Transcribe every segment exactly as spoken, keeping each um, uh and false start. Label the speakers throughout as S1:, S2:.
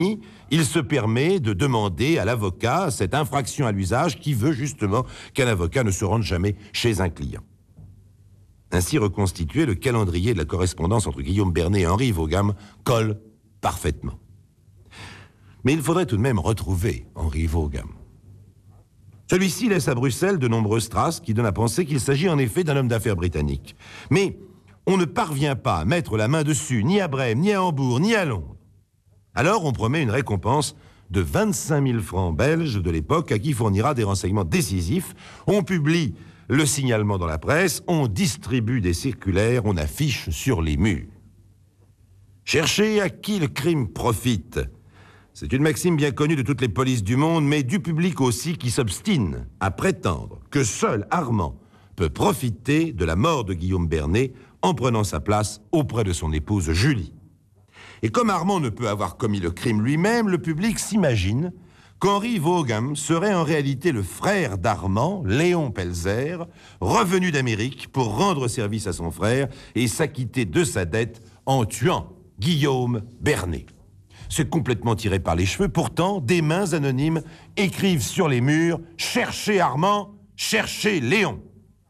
S1: il se permet de demander à l'avocat cette infraction à l'usage qui veut justement qu'un avocat ne se rende jamais chez un client. Ainsi reconstitué, le calendrier de la correspondance entre Guillaume Bernet et Henri Vaughan colle parfaitement. Mais il faudrait tout de même retrouver Henri Vaughan. Celui-ci laisse à Bruxelles de nombreuses traces qui donnent à penser qu'il s'agit en effet d'un homme d'affaires britannique. Mais on ne parvient pas à mettre la main dessus, ni à Brême, ni à Hambourg, ni à Londres. Alors on promet une récompense de vingt-cinq mille francs belges de l'époque à qui fournira des renseignements décisifs. On publie le signalement dans la presse, on distribue des circulaires, on affiche sur les murs. Cherchez à qui le crime profite. C'est une maxime bien connue de toutes les polices du monde, mais du public aussi qui s'obstine à prétendre que seul Armand peut profiter de la mort de Guillaume Bernet en prenant sa place auprès de son épouse Julie. Et comme Armand ne peut avoir commis le crime lui-même, le public s'imagine qu'Henri Vaughan serait en réalité le frère d'Armand, Léon Pelzer, revenu d'Amérique pour rendre service à son frère et s'acquitter de sa dette en tuant Guillaume Bernet. C'est complètement tiré par les cheveux, pourtant, des mains anonymes écrivent sur les murs « Cherchez Armand, cherchez Léon ».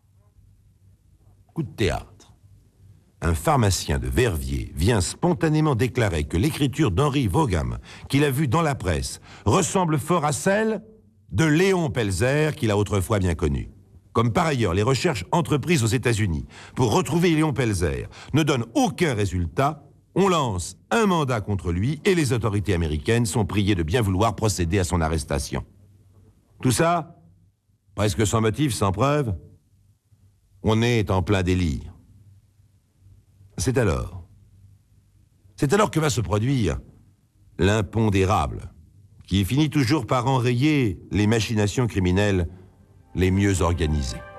S1: Coup de théâtre. Un pharmacien de Verviers vient spontanément déclarer que l'écriture d'Henri Vaughan, qu'il a vue dans la presse, ressemble fort à celle de Léon Pelzer, qu'il a autrefois bien connu. Comme par ailleurs, les recherches entreprises aux États-Unis pour retrouver Léon Pelzer ne donnent aucun résultat, on lance un mandat contre lui et les autorités américaines sont priées de bien vouloir procéder à son arrestation. Tout ça, presque sans motif, sans preuve, on est en plein délire. C'est alors, c'est alors que va se produire l'impondérable, qui finit toujours par enrayer les machinations criminelles les mieux organisées.